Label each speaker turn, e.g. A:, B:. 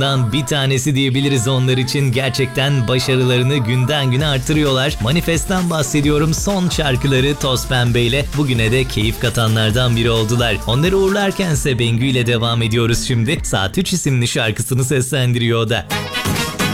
A: bir tanesi diyebiliriz onlar için. Gerçekten başarılarını günden güne artırıyorlar. Manifest'ten bahsediyorum. Son şarkıları Toz Pembe ile bugüne de keyif katanlardan biri oldular. Onları uğurlarkense Bengü ile devam ediyoruz şimdi. Saat 3 isimli şarkısını seslendiriyor o da.